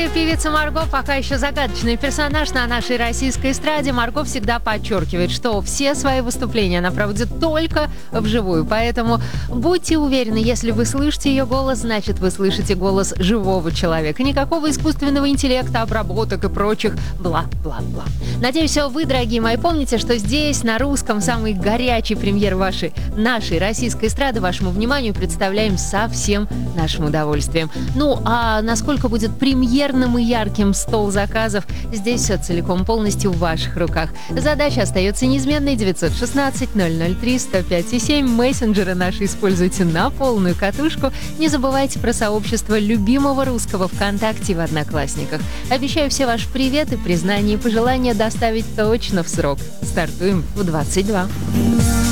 Знаменитая певица Марго пока еще загадочный персонаж на нашей российской эстраде. Марго всегда подчеркивает, что все свои выступления она проводит только вживую. Поэтому будьте уверены, если вы слышите ее голос, значит вы слышите голос живого человека. Никакого искусственного интеллекта, обработок и прочих бла-бла-бла. Надеюсь, вы, дорогие мои, помните, что здесь, на русском, самый горячий премьер нашей российской эстрады вашему вниманию представляем со всем нашим удовольствием. Ну, а насколько будет премьерным и ярким стол заказов, здесь все целиком полностью в ваших руках. Задача остается неизменной: 916-003-105-7. Мессенджеры наши используйте на полную катушку. Не забывайте про сообщество любимого русского ВКонтакте в Одноклассниках. Обещаю все ваши приветы, признания и пожелания доставить точно в срок. Стартуем в 22.